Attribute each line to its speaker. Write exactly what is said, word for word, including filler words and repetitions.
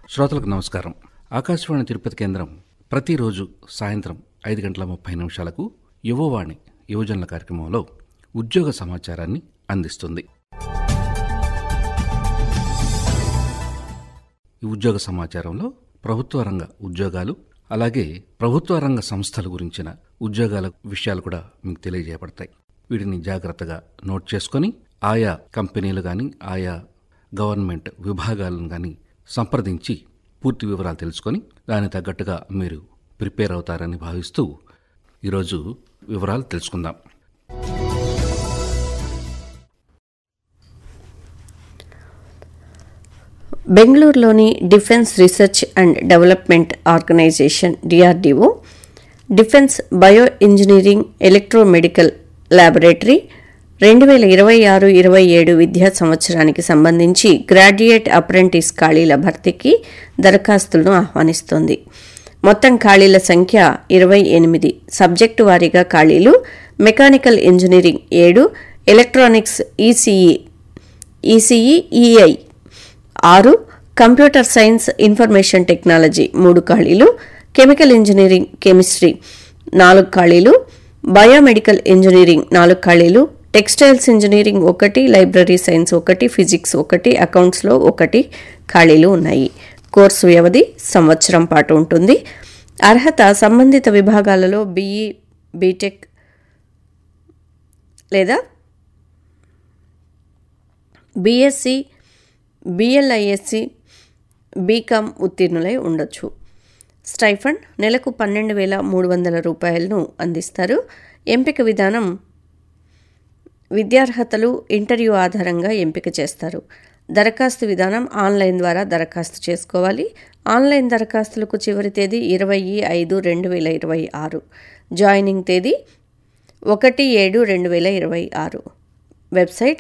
Speaker 1: శ్రోతలకు నమస్కారం. ఆకాశవాణి తిరుపతి కేంద్రం ప్రతిరోజు సాయంత్రం ఐదు గంటల ముప్పై నిమిషాలకు యువవాణి యువజనుల కార్యక్రమంలో ఉద్యోగ సమాచారాన్ని అందిస్తుంది. ఈ ఉద్యోగ సమాచారంలో ప్రభుత్వ రంగ ఉద్యోగాలు, అలాగే ప్రభుత్వ రంగ సంస్థల గురించిన ఉద్యోగాల విషయాలు కూడా మీకు తెలియజేయబడతాయి. వీటిని జాగ్రత్తగా నోట్ చేసుకొని ఆయా కంపెనీలు కానీ ఆయా గవర్నమెంట్ విభాగాలను కానీ సంప్రదించి పూర్తి వివరాలు తెలుసుకొని దానికి తగ్గట్టుగా మీరు ప్రిపేర్ అవుతారని భావిస్తూ ఈరోజు వివరాలు తెలుసుకుందాం.
Speaker 2: బెంగళూరులోని defence research and development organisation DRDO defence bio engineering electromedical laboratory రెండు వేల ఇరవై ఆరు ఇరవై ఏడు విద్యా సంవత్సరానికి సంబంధించి గ్రాడ్యుయేట్ అప్రెంటిస్ ఖాళీల భర్తీకి దరఖాస్తులను ఆహ్వానిస్తోంది. మొత్తం ఖాళీల సంఖ్య ఇరవై ఎనిమిది. సబ్జెక్టు వారీగా ఖాళీలు: మెకానికల్ ఇంజనీరింగ్ ఏడు, ఎలక్ట్రానిక్స్ ఈసీఈ ఈసీఈ ఈఐ ఆరు, కంప్యూటర్ సైన్స్ ఇన్ఫర్మేషన్ టెక్నాలజీ మూడు ఖాళీలు, కెమికల్ ఇంజనీరింగ్ కెమిస్ట్రీ నాలుగు ఖాళీలు, బయోమెడికల్ ఇంజనీరింగ్ నాలుగు ఖాళీలు, టెక్స్టైల్స్ ఇంజనీరింగ్ ఒకటి, లైబ్రరీ సైన్స్ ఒకటి, ఫిజిక్స్ ఒకటి, అకౌంట్స్లో ఒకటి ఖాళీలు ఉన్నాయి. కోర్సు వ్యవధి సంవత్సరం పాటు ఉంటుంది. అర్హత సంబంధిత విభాగాలలో బీఈ, బీటెక్ లేదా బీఎస్సీ, బీఎల్ఐఎస్సీ, బీకామ్ ఉత్తీర్ణులై ఉండొచ్చు. స్టైఫండ్ నెలకు పన్నెండు వేల మూడు వందల రూపాయలను అందిస్తారు. ఎంపిక విధానం: విద్యార్హతలు ఇంటర్వ్యూ ఆధారంగా ఎంపిక చేస్తారు. దరఖాస్తు విధానం ఆన్లైన్ ద్వారా దరఖాస్తు చేసుకోవాలి. ఆన్లైన్ దరఖాస్తులకు చివరి తేదీ ఇరవై ఐదు రెండు వేల ఇరవై ఆరు. జాయినింగ్ తేదీ ఒకటి ఏడు రెండు వేల ఇరవై ఆరు. వెబ్సైట్